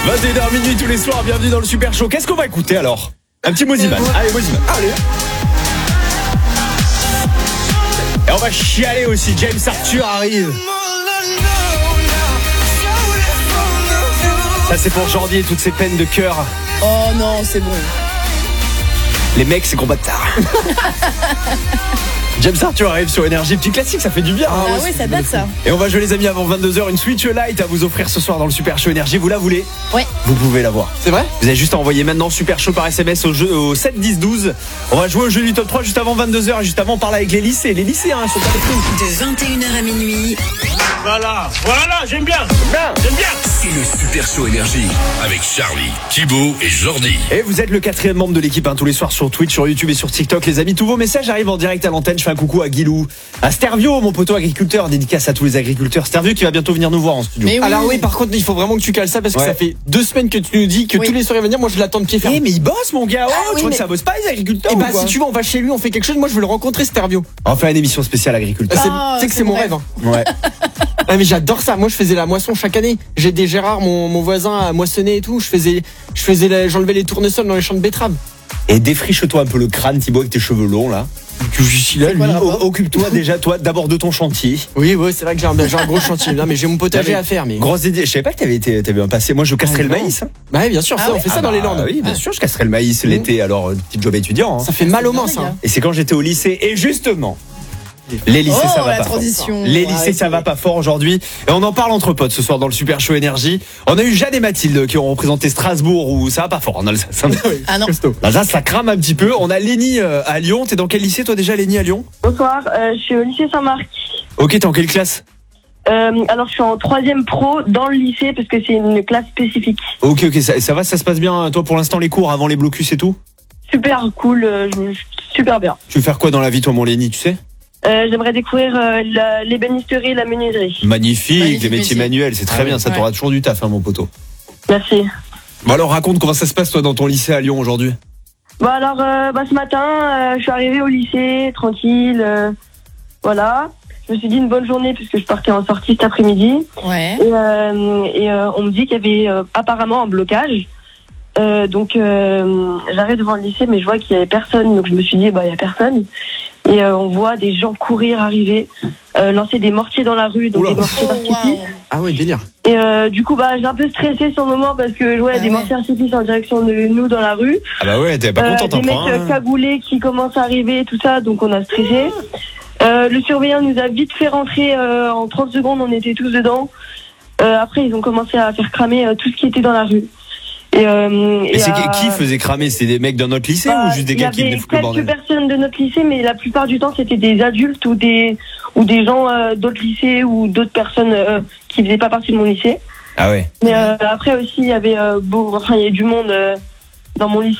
21h minuit tous les soirs, bienvenue dans le Super Show. Qu'est-ce qu'on va écouter alors? Un petit Mosiman. Allez, Mosiman. Allez. Et on va chialer aussi. James Arthur arrive. Ça c'est pour Jordi et toutes ses peines de cœur. Oh non, c'est bon. Les mecs, c'est combat de tard. James Arthur arrive sur Énergie, petit classique, ça fait du bien. Ah oui, ça date ça. Et on va jouer les amis avant 22h, une Switch Lite à vous offrir ce soir dans le Super Show Énergie. Vous la voulez? Ouais. Vous pouvez l'avoir. C'est vrai? Vous avez juste à envoyer maintenant Super Show par SMS au 7 10 12. On va jouer au jeu du top 3 juste avant 22h et juste avant on parle avec les lycées. Les lycéens sont pas De 21h à minuit. Voilà, j'aime bien. C'est le Super Show Énergie avec Charlie, Thibaut et Jordi. Et vous êtes le 4e membre de l'équipe tous les soirs sur Twitch, sur YouTube et sur TikTok. Les amis, tous vos messages arrivent en direct à l'antenne. Je fais un coucou à Guilou, à Stervio, mon poteau agriculteur, dédicace à tous les agriculteurs. Stervio qui va bientôt venir nous voir en studio. Mais oui. Alors oui, par contre, il faut vraiment que tu cales ça parce que Ouais. ça fait 2 semaines que tu nous dis que Oui. tous les soirs il va venir. Moi, je l'attends de pied ferme. Mais il bosse mon gars. oui, Tu crois mais- que ça bosse pas les agriculteurs Et ou bah quoi? si tu veux, on va chez lui, on fait quelque chose. Moi, je veux le rencontrer, Stervio. On fait une émission spéciale agriculteur. Ah, Tu sais que c'est c'est mon mon rêve. rêve. Hein. Ouais. Ah, mais j'adore ça. Moi, je faisais la moisson chaque année. J'ai des Gérard, mon voisin, à moissonner et tout. J'enlevais les tournesols dans les champs de betteraves. Et défriche-toi un peu le crâne, Thibaut, avec tes cheveux longs là. Que je suis là, C'est quoi lui. le rapport? Occupe-toi déjà, toi, d'abord de ton chantier. Oui, c'est vrai que j'ai un gros chantier. Non, mais j'ai mon potager à faire. Mais Grosse idée. Je savais pas que t'avais un passé. Moi, je casserais le non. maïs. Hein. bah ouais, bien sûr, Ah ça, on ouais fait ça dans les Landes. Oui, bien sûr, je casserais le maïs l'été. Alors, petit job étudiant. Hein. Ça fait mal aux mains, dingue, ça. hein. Et c'est quand j'étais au lycée. Et justement, les lycées, Oh, ça va la pas fort. transition. Les Ouais, lycées, ça c'est- va pas fort aujourd'hui. Et on en parle entre potes ce soir dans le Super Show Énergie. On a eu Jeanne et Mathilde qui ont représenté Strasbourg où ça va pas fort en Alsace. Ah non. Costaud. L'Alsace, ça crame un petit peu. On a Lénie à Lyon. T'es dans quel lycée toi déjà, Lénie, à Lyon? Bonsoir, je suis au lycée Saint-Marc. Ok, t'es en quelle classe? Alors je suis en 3e pro dans le lycée parce que c'est une classe spécifique. Ok, ça va, ça se passe bien toi pour l'instant les cours avant les blocus et tout? Super cool, super bien. Tu veux faire quoi dans la vie toi mon Lénie, tu sais? J'aimerais découvrir l'ébénisterie et la menuiserie. Magnifique, Magnifique les métiers métier. manuels, c'est très bien, ça ouais. t'aura toujours du taf mon poteau. Merci. Bon alors raconte comment ça se passe toi dans ton lycée à Lyon aujourd'hui. Bon alors ce matin, je suis arrivée au lycée tranquille, voilà. Je me suis dit une bonne journée puisque je partais en sortie cet après-midi. Ouais. Et on me dit qu'il y avait apparemment un blocage. Donc j'arrive devant le lycée mais je vois qu'il y avait personne. Donc je me suis dit il y a personne. Et on voit des gens courir, arriver, lancer des mortiers dans la rue, donc Oula. des mortiers Oh, d'artifice. wow. Ah ouais, délire. Et du coup j'ai un peu stressé sur le moment parce que Ah des ouais. mortiers d'artifice en direction de nous dans la rue. Ah bah ouais, t'es pas contente Des en mecs cagoulés qui commencent à arriver et tout ça, donc on a stressé. Le surveillant nous a vite fait rentrer en 30 secondes, on était tous dedans. Après, ils ont commencé à faire cramer tout ce qui était dans la rue. Et c'est qui faisait cramer? C'était des mecs dans notre lycée ou juste des gars qui venaient foutre le Il y avait bordel? quelques personnes de notre lycée, mais la plupart du temps, c'était des adultes ou des gens d'autres lycées ou d'autres personnes qui faisaient pas partie de mon lycée. Ah ouais. Mais après aussi, il y avait du monde dans mon lycée.